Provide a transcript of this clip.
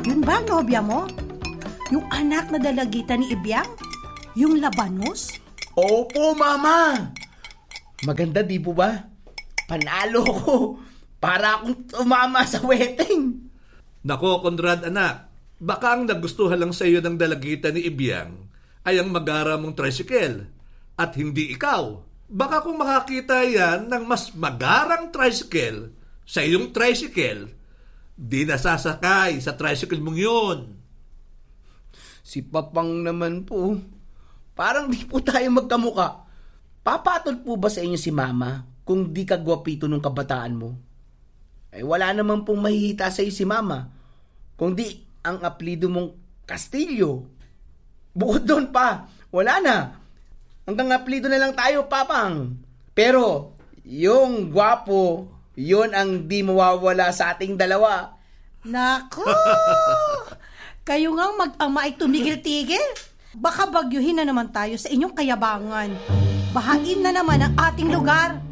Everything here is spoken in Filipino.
Yun ba, nobya mo? Yung anak na dalagitan ni Ibyang? Yung Labanos? Opo, Mama! Maganda, di po ba? Panalo ko. Para akong tumama sa wedding. Nako, Conrad, anak. Baka ang nagustuhan lang sa iyo ng dalagitan ni Ibyang ay ang magara mong tricycle at hindi ikaw. Baka kung makakita yan ng mas magarang tricycle sa iyong tricycle, di nasasakay sa tricycle mong yun. Si Papang naman po. Parang di po tayo magkamuka. Papatol po ba sa inyo si Mama kung di ka gwapito nung kabataan mo? Ay wala naman pong mahihita sa iyo si Mama. Kung di ang apelido mong Castillo. Bukod doon pa, wala na. Hanggang apelido na lang tayo, Papang. Pero, yung gwapo, yun ang di mawawala sa ating dalawa. Nako! Kayo ngang mag-ama ay tumigil-tigil. Baka bagyuhin na naman tayo sa inyong kayabangan. Bahain na naman ang ating lugar.